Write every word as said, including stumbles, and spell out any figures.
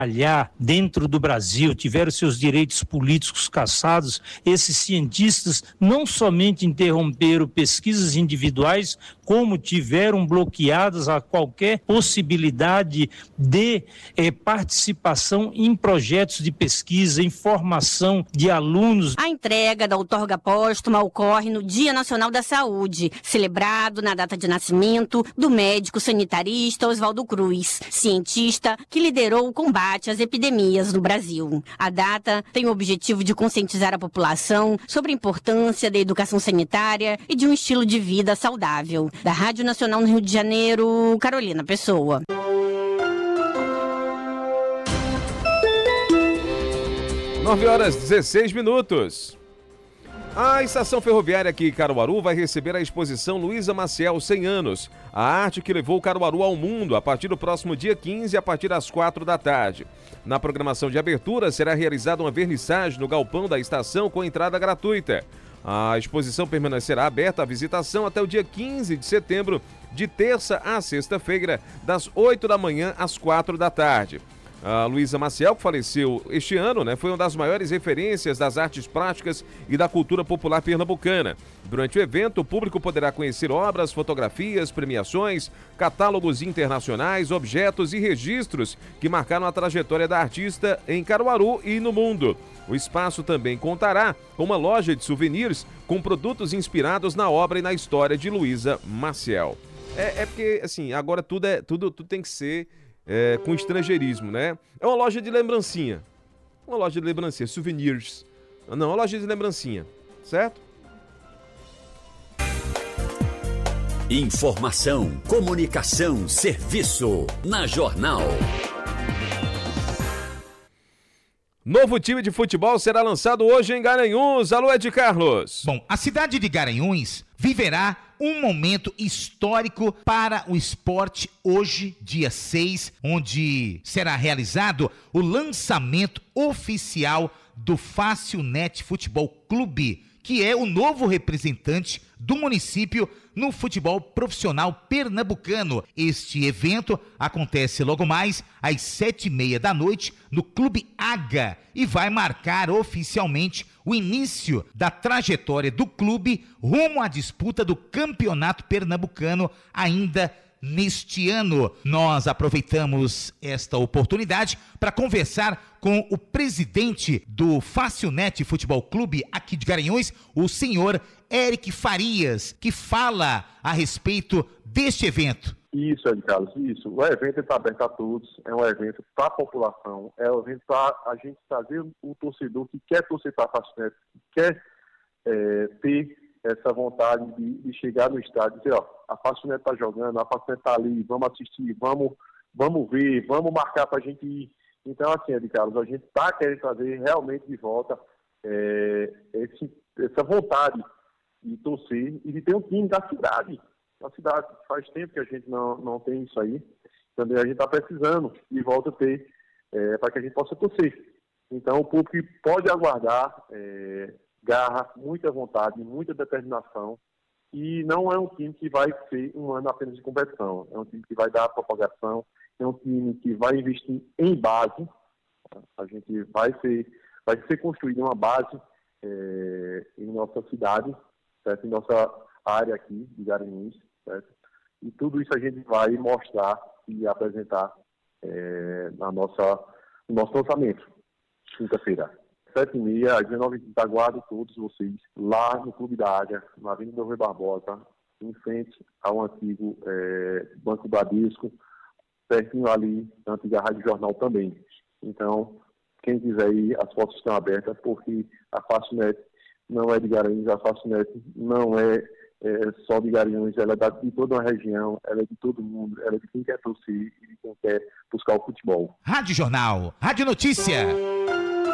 trabalhar dentro do Brasil, tiveram seus direitos políticos cassados, esses cientistas não somente interromperam pesquisas individuais, como tiveram bloqueadas a qualquer possibilidade de eh, participação em projetos de pesquisa, em formação de alunos. A entrega da outorga póstuma ocorre no Dia Nacional da Saúde, celebrado na data de nascimento do médico sanitarista Oswaldo Cruz, cientista que liderou o combate às epidemias no Brasil. A data tem o objetivo de conscientizar a população sobre a importância da educação sanitária e de um estilo de vida saudável. Da Rádio Nacional no Rio de Janeiro, Carolina Pessoa. nove horas e dezesseis minutos. A estação ferroviária aqui em Caruaru vai receber a exposição Luísa Maciel cem anos, a arte que levou Caruaru ao mundo, a partir do próximo dia quinze, a partir das quatro da tarde. Na programação de abertura será realizada uma vernissagem no galpão da estação com entrada gratuita. A exposição permanecerá aberta à visitação até o dia quinze de setembro, de terça a sexta-feira, das oito da manhã às quatro da tarde. A Luísa Maciel, que faleceu este ano, né, foi uma das maiores referências das artes plásticas e da cultura popular pernambucana. Durante o evento, o público poderá conhecer obras, fotografias, premiações, catálogos internacionais, objetos e registros que marcaram a trajetória da artista em Caruaru e no mundo. O espaço também contará com uma loja de souvenirs com produtos inspirados na obra e na história de Luísa Maciel. É, é porque, assim, agora tudo, é, tudo, tudo tem que ser... É, com estrangeirismo, né? É uma loja de lembrancinha. Uma loja de lembrancinha, souvenirs. Não, uma loja de lembrancinha, certo? Informação, comunicação, serviço. Na Jornal. Novo time de futebol será lançado hoje em Garanhuns. Alô, Ed Carlos. Bom, a cidade de Garanhuns viverá um momento histórico para o esporte hoje, dia seis, onde será realizado o lançamento oficial do Facilnet Futebol Clube, que é o novo representante do município no futebol profissional pernambucano. Este evento acontece logo mais às sete e meia da noite no Clube Aga e vai marcar oficialmente o início da trajetória do clube rumo à disputa do Campeonato Pernambucano ainda neste ano. Nós aproveitamos esta oportunidade para conversar com o presidente do Facilnet Futebol Clube aqui de Garanhuns, o senhor Eric Farias, que fala a respeito deste evento. Isso, Ed Carlos, isso. O evento está aberto a todos, é um evento para a população, é um evento para a gente trazer o torcedor que quer torcer para a Facilnet, que quer é, ter essa vontade de, de chegar no estádio e dizer, ó, a Facilnet está jogando, a Facilnet está ali, vamos assistir, vamos, vamos ver, vamos marcar para a gente ir. Então, assim, Ed Carlos, a gente está querendo trazer realmente de volta é, esse, essa vontade de torcer e de ter um time da cidade. Na cidade, faz tempo que a gente não, não tem isso aí. Também a gente está precisando de volta a ter é, para que a gente possa torcer. Então, o público pode aguardar é, garra, muita vontade, muita determinação. E não é um time que vai ser um ano apenas de competição. É um time que vai dar propagação, é um time que vai investir em base. A gente vai ser, vai ser construída uma base é, em nossa cidade, certo? Em nossa área aqui de Garanhuns, certo? E tudo isso a gente vai mostrar e apresentar é, na nossa, no nosso lançamento, quinta-feira. Sete e meia, às dezenove e trinta, aguardo todos vocês lá no Clube da Águia, na Avenida Rui Barbosa, em frente ao antigo é, Banco Bradesco, pertinho ali da antiga Rádio Jornal também. Então, quem quiser ir, as portas estão abertas, porque a Facilnet não é de Garanhuns, a Facilnet não é, é só de Garanhuns, ela é de toda uma região, ela é de todo mundo, ela é de quem quer torcer e de quem quer buscar o futebol. Rádio Jornal, Rádio Notícia.